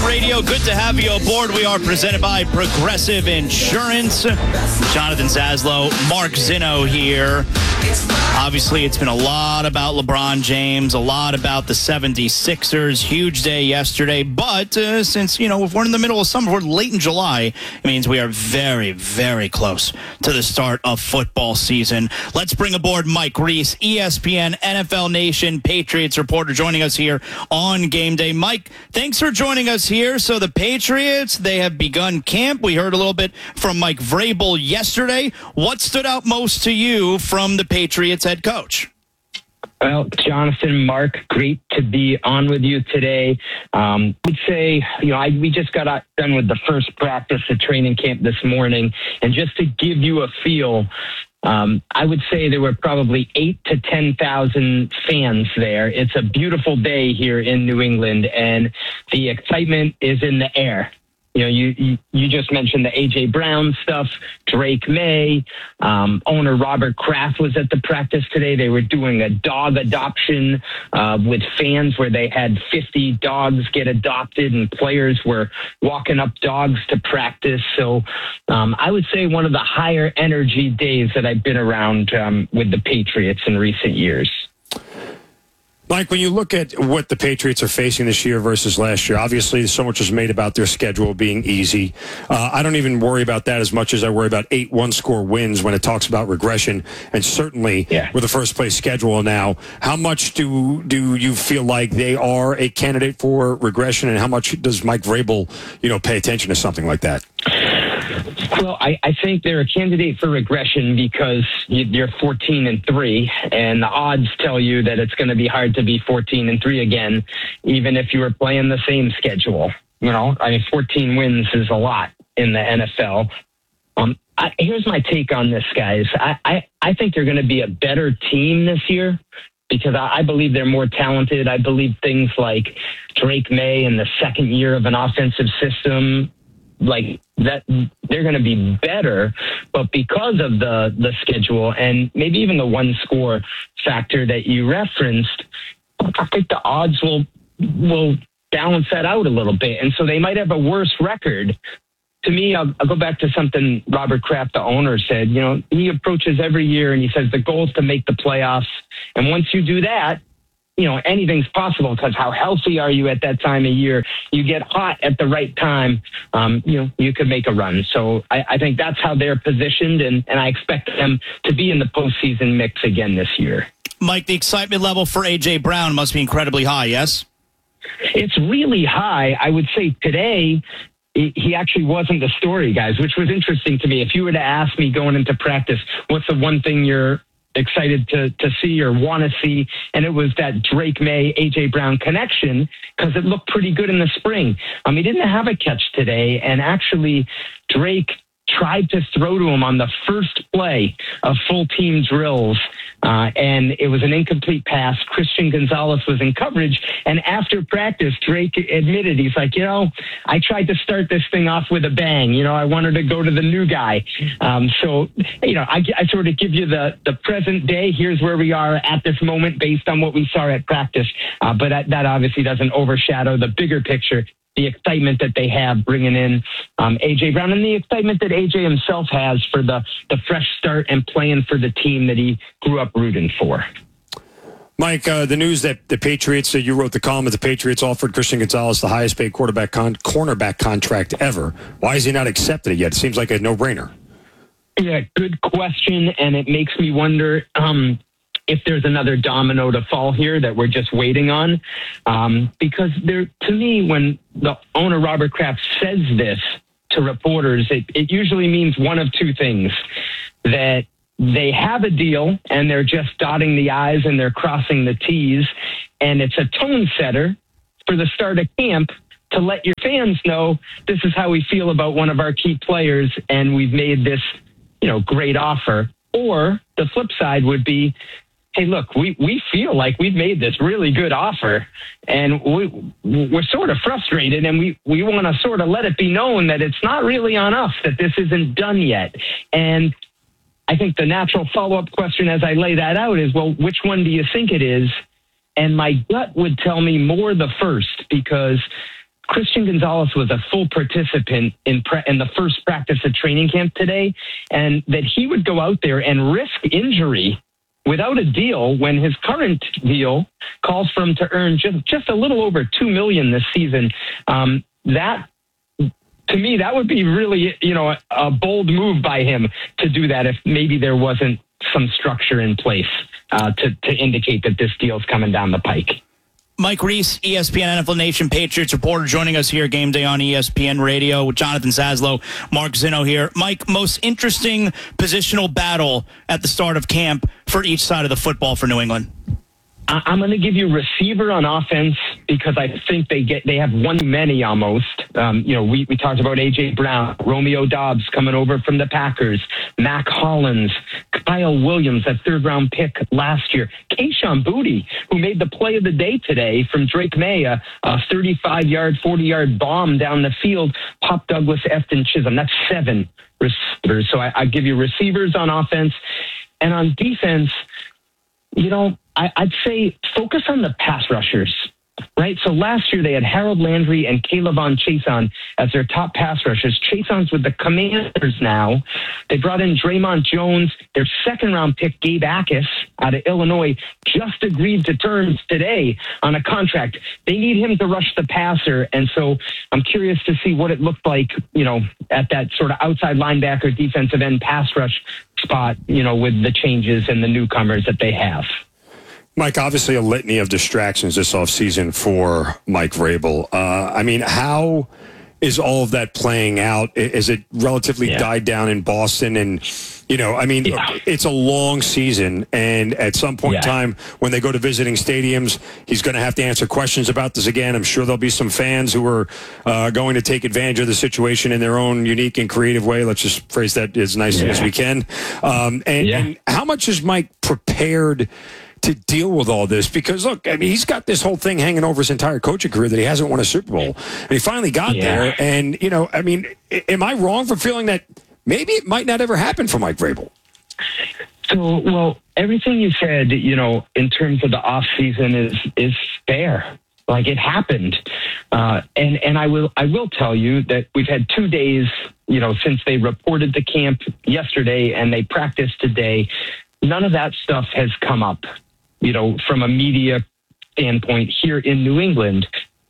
Radio. Good to have you aboard. We are presented by Progressive Insurance. Jonathan Zaslow, Mark Zinno here. Obviously, it's been a lot about LeBron James, a lot about the 76ers. Huge day yesterday. But since, if we're in the middle of summer, we're late in July, it means we are very, very close to the start of football season. Let's bring aboard Mike Reese, ESPN, NFL Nation, Patriots reporter, joining us here on Game Day. Mike, thanks for joining us here. So the Patriots, they have begun camp. We heard a little bit from Mike Vrabel yesterday. What stood out most to you from the Patriots head coach? Well, Jonathan, Mark, great to be on with you today. I would say, we just got done with the first practice of training camp this morning. And just to give you a feel, I would say there were probably 8,000 to 10,000 fans there. It's a beautiful day here in New England, and the excitement is in the air. You just mentioned the A.J. Brown stuff, Drake May, owner Robert Kraft was at the practice today. They were doing a dog adoption with fans where they had 50 dogs get adopted and players were walking up dogs to practice. So I would say one of the higher energy days that I've been around with the Patriots in recent years. Mike, when you look at what the Patriots are facing this year versus last year, obviously so much is made about their schedule being easy. I don't even worry about that as much as I worry about 8 one-score wins when it talks about regression. And certainly with the first-place schedule now, how much do you feel like they are a candidate for regression, and how much does Mike Vrabel, pay attention to something like that? Well, I think they're a candidate for regression because you're 14-3, and the odds tell you that it's going to be hard to be 14-3 again, even if you were playing the same schedule. 14 wins is a lot in the NFL. Here's my take on this, guys. I think they're going to be a better team this year because I believe they're more talented. I believe things like Drake May in the second year of an offensive system, like that, they're going to be better, but because of the schedule and maybe even the one score factor that you referenced, I think the odds will balance that out a little bit. And so they might have a worse record. To me, I'll go back to something Robert Kraft, the owner, said. He approaches every year and he says the goal is to make the playoffs. And once you do that, anything's possible because how healthy are you at that time of year? You get hot at the right time, you could make a run. So I think that's how they're positioned, and I expect them to be in the postseason mix again this year. Mike, the excitement level for A.J. Brown must be incredibly high, yes? It's really high. I would say today, he actually wasn't the story, guys, which was interesting to me. If you were to ask me going into practice, what's the one thing you're excited to see or want to see, and it was that Drake May, A.J. Brown connection, because it looked pretty good in the spring. He didn't have a catch today, and actually Drake tried to throw to him on the first play of full team drills, and it was an incomplete pass. Christian Gonzalez was in coverage, and after practice, Drake admitted, he's like, I tried to start this thing off with a bang. I wanted to go to the new guy. I sort of give you the present day. Here's where we are at this moment based on what we saw at practice, but that obviously doesn't overshadow the bigger picture, the excitement that they have bringing in A.J. Brown, and the excitement that A.J. himself has for the fresh start and playing for the team that he grew up rooting for. Mike, the news that the Patriots, you wrote the column that the Patriots offered Christian Gonzalez the highest paid cornerback contract ever. Why has he not accepted it yet? It seems like a no-brainer. Yeah, good question, and it makes me wonder if there's another domino to fall here that we're just waiting on. Because to me, when the owner, Robert Kraft, says this to reporters, it usually means one of two things: that they have a deal and they're just dotting the I's and they're crossing the T's, and it's a tone setter for the start of camp to let your fans know this is how we feel about one of our key players, and we've made this, great offer. Or the flip side would be, hey, look, we feel like we've made this really good offer, and we're sort of frustrated, and we want to sort of let it be known that it's not really on us, that this isn't done yet. And I think the natural follow-up question as I lay that out is, well, which one do you think it is? And my gut would tell me more the first, because Christian Gonzalez was a full participant in the first practice of training camp today, and that he would go out there and risk injury without a deal when his current deal calls for him to earn just a little over $2 million this season. That, to me, that would be really, a bold move by him to do that if maybe there wasn't some structure in place to indicate that this deal's coming down the pike. Mike Reese, ESPN NFL Nation Patriots reporter, joining us here game day on ESPN Radio with Jonathan Zaslow, Mark Zinno here. Mike, most interesting positional battle at the start of camp for each side of the football for New England? I'm going to give you receiver on offense because I think they have one too many almost. We talked about A.J. Brown, Romeo Doubs coming over from the Packers, Mac Hollins, Kyle Williams, that third-round pick last year, Kayshon Boutte, who made the play of the day today from Drake May, a 35-yard, 40-yard bomb down the field, Pop Douglas, Efton Chisholm. That's 7 receivers. So I give you receivers on offense. And on defense, I'd say focus on the pass rushers, right? So last year they had Harold Landry and Kayvon Chaisson as their top pass rushers. Chaisson's with the Commanders now. They brought in Draymond Jones. Their second-round pick, Gabe Akis, out of Illinois, just agreed to terms today on a contract. They need him to rush the passer, and so I'm curious to see what it looked like, at that sort of outside linebacker, defensive end pass rush spot, with the changes and the newcomers that they have. Mike, obviously a litany of distractions this offseason for Mike Vrabel. How is all of that playing out? Is it relatively died down in Boston? And, it's a long season. And at some point in time, when they go to visiting stadiums, he's going to have to answer questions about this again. I'm sure there'll be some fans who are going to take advantage of the situation in their own unique and creative way. Let's just phrase that as nicely as we can. And how much is Mike prepared to deal with all this? Because, look, he's got this whole thing hanging over his entire coaching career that he hasn't won a Super Bowl. And he finally got there. And, am I wrong for feeling that maybe it might not ever happen for Mike Vrabel? So, well, everything you said, in terms of the offseason is fair. Like, it happened. And I will tell you that we've had 2 days, since they reported the camp yesterday and they practiced today. None of that stuff has come up, from a media standpoint here in New England.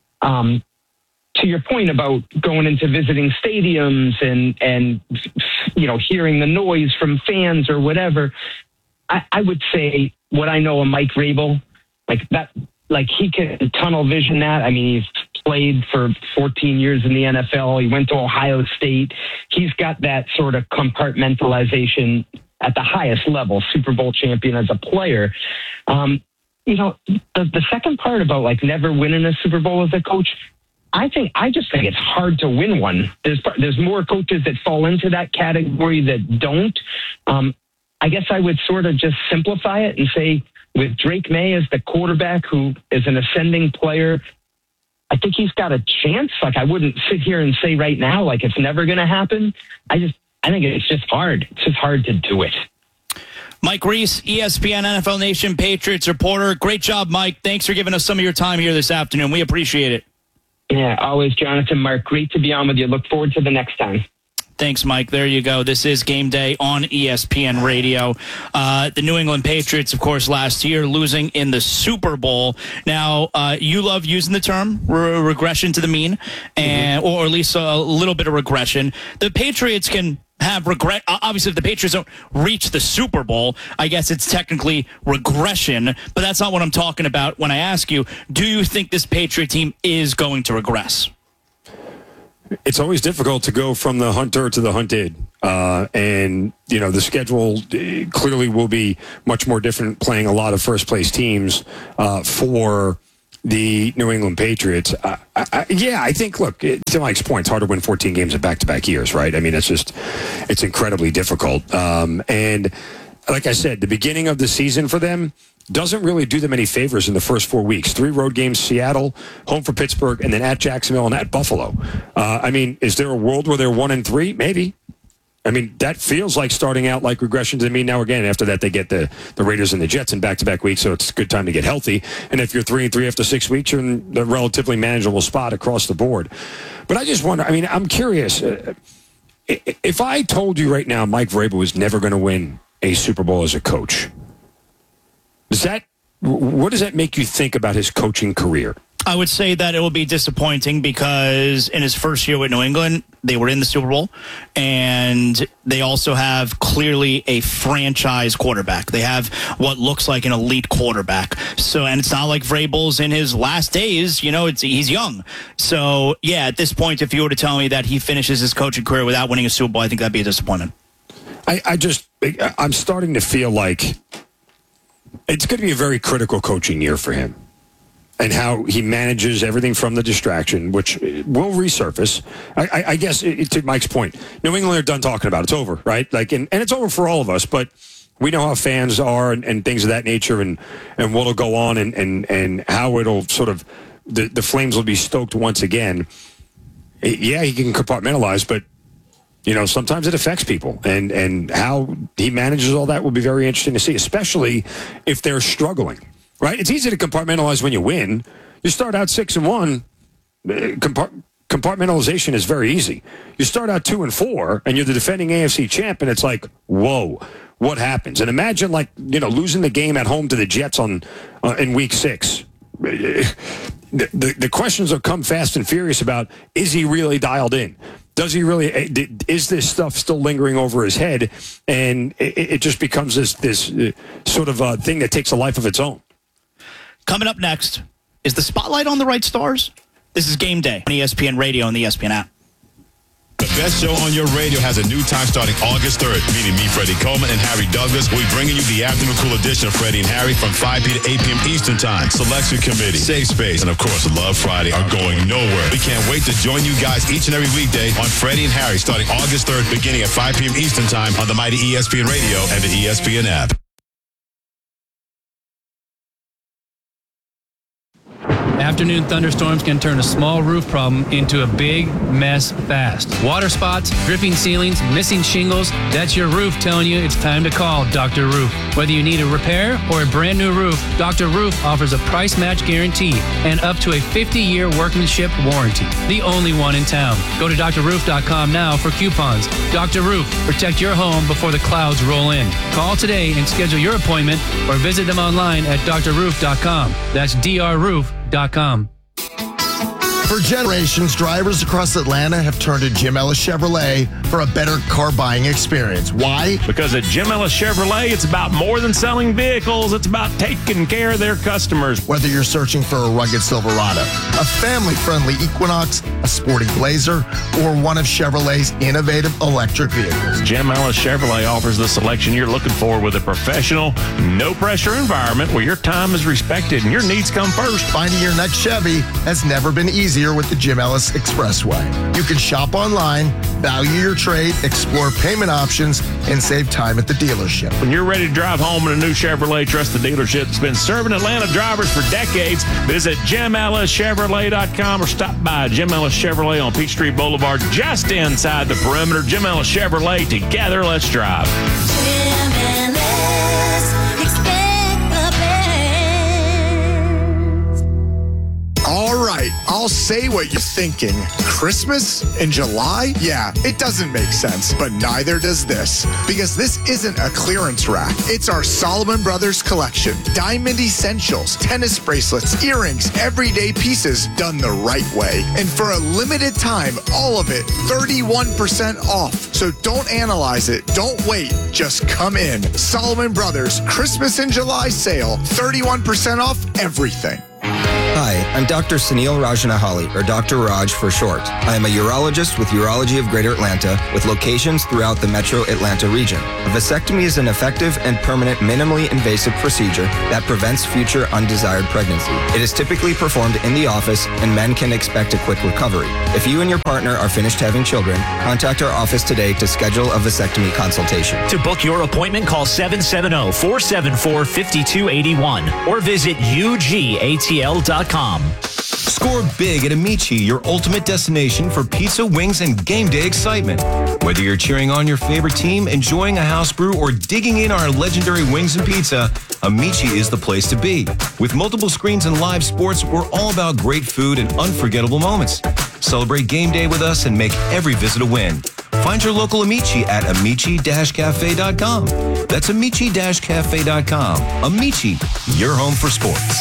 To your point about going into visiting stadiums and hearing the noise from fans or whatever, I would say what I know of Mike Vrabel, he can tunnel vision that. He's played for 14 years in the NFL. He went to Ohio State. He's got that sort of compartmentalization at the highest level, Super Bowl champion as a player. The second part about never winning a Super Bowl as a coach, I just think it's hard to win one. There's more coaches that fall into that category that don't. I guess I would sort of just simplify it and say, with Drake May as the quarterback, who is an ascending player, I think he's got a chance. I wouldn't sit here and say right now, it's never going to happen. I think it's just hard. It's just hard to do it. Mike Reese, ESPN NFL Nation Patriots reporter. Great job, Mike. Thanks for giving us some of your time here this afternoon. We appreciate it. Yeah, always, Jonathan, Mark. Great to be on with you. Look forward to the next time. Thanks, Mike. There you go. This is Game Day on ESPN Radio. The New England Patriots, of course, last year losing in the Super Bowl. Now, you love using the term regression to the mean, or at least a little bit of regression. The Patriots can have regret. Obviously, if the Patriots don't reach the Super Bowl, I guess it's technically regression, but that's not what I'm talking about when I ask you, do you think this Patriot team is going to regress? It's always difficult to go from the hunter to the hunted. And, the schedule clearly will be much more different playing a lot of first-place teams for the New England Patriots. I think, look, to Mike's point, it's hard to win 14 games in back-to-back years, right? It's incredibly difficult. And like I said, the beginning of the season for them doesn't really do them any favors in the first 4 weeks. 3 road games, Seattle, home for Pittsburgh, and then at Jacksonville and at Buffalo. Is there a world where they're 1-3? Maybe. I mean, that feels like starting out like regression to me. Now, again, after that, they get the Raiders and the Jets in back-to-back weeks, so it's a good time to get healthy. And if you're 3-3 after 6 weeks, you're in a relatively manageable spot across the board. But I just wonder, I mean, I'm curious. If I told you right now Mike Vrabel was never going to win a Super Bowl as a coach, what does that make you think about his coaching career? I would say that it will be disappointing because in his first year with New England, they were in the Super Bowl, and they also have clearly a franchise quarterback. They have what looks like an elite quarterback. So, and it's not like Vrabel's in his last days. You know, he's young. So, yeah, at this point, if you were to tell me that he finishes his coaching career without winning a Super Bowl, I think that'd be a disappointment. I'm starting to feel like it's going to be a very critical coaching year for him. And how he manages everything from the distraction, which will resurface. I guess, to Mike's point, New England are done talking about it. It's over, right? Like, and it's over for all of us, but we know how fans are and things of that nature and what'll go on and how it'll sort of, the flames will be stoked once again. Yeah, he can compartmentalize, but, you know, sometimes it affects people. And how he manages all that will be very interesting to see, especially if they're struggling. Right? It's easy to compartmentalize when you win. You start out 6-1. Compartmentalization is very easy. You start out 2-4, and you're the defending AFC champ, and it's like, whoa, what happens? And imagine, like, you know, losing the game at home to the Jets in Week 6. The questions will come fast and furious about, is he really dialed in? Does he really? Is this stuff still lingering over his head? And it just becomes this sort of thing that takes a life of its own. Coming up next, is the spotlight on the right stars? This is Game Day on ESPN Radio and the ESPN app. The best show on your radio has a new time starting August 3rd. Meeting me, Freddie Coleman, and Harry Douglas. We'll be bringing you the afternoon cool edition of Freddie and Harry from 5 p. to 8 p.m. Eastern Time. Selection Committee, Safe Space, and of course, Love Friday are going nowhere. We can't wait to join you guys each and every weekday on Freddie and Harry starting August 3rd, beginning at 5 p.m. Eastern Time on the mighty ESPN Radio and the ESPN app. Afternoon thunderstorms can turn a small roof problem into a big mess fast. Water spots, dripping ceilings, missing shingles, that's your roof telling you it's time to call Dr. Roof. Whether you need a repair or a brand new roof, Dr. Roof offers a price match guarantee and up to a 50-year workmanship warranty. The only one in town. Go to drroof.com now for coupons. Dr. Roof, protect your home before the clouds roll in. Call today and schedule your appointment or visit them online at drroof.com. That's drroof.com. For generations, drivers across Atlanta have turned to Jim Ellis Chevrolet for a better car buying experience. Why? Because at Jim Ellis Chevrolet, it's about more than selling vehicles. It's about taking care of their customers. Whether you're searching for a rugged Silverado, a family-friendly Equinox, a sporty Blazer, or one of Chevrolet's innovative electric vehicles, Jim Ellis Chevrolet offers the selection you're looking for with a professional, no-pressure environment where your time is respected and your needs come first. Finding your next Chevy has never been easier with the Jim Ellis Expressway. You can shop online, value your trade, explore payment options, and save time at the dealership. When you're ready to drive home in a new Chevrolet, trust the dealership that's been serving Atlanta drivers for decades. Visit JimEllisChevrolet.com or stop by Jim Ellis Chevrolet on Peachtree Boulevard, just inside the perimeter. Jim Ellis Chevrolet, together, let's drive. Jim Ellis, expect the best. All right, I'll say what you're thinking. Christmas in July? Yeah, it doesn't make sense, but neither does this. Because this isn't a clearance rack. It's our Solomon Brothers collection. Diamond essentials, tennis bracelets, earrings, everyday pieces done the right way. And for a limited time, all of it 31% off. So don't analyze it. Don't wait. Just come in. Solomon Brothers Christmas in July sale. 31% off everything. Hi, I'm Dr. Sunil Rajanahali, or Dr. Raj for short. I am a urologist with Urology of Greater Atlanta, with locations throughout the metro Atlanta region. A vasectomy is an effective and permanent minimally invasive procedure that prevents future undesired pregnancy. It is typically performed in the office, and men can expect a quick recovery. If you and your partner are finished having children, contact our office today to schedule a vasectomy consultation. To book your appointment, call 770-474-5281 or visit UGATL.com. Score big at Amici, your ultimate destination for pizza, wings, and game day excitement. Whether you're cheering on your favorite team, enjoying a house brew, or digging in our legendary wings and pizza, Amici is the place to be. With multiple screens and live sports, we're all about great food and unforgettable moments. Celebrate game day with us and make every visit a win. Find your local Amici at amici-cafe.com. That's amici-cafe.com. Amici, your home for sports.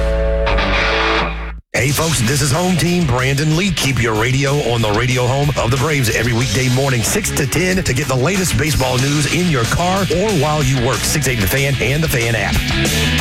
Hey folks, this is Home Team Brandon Lee. Keep your radio on the radio home of the Braves every weekday morning, 6 to 10, to get the latest baseball news in your car or while you work. 680 The Fan and the Fan app.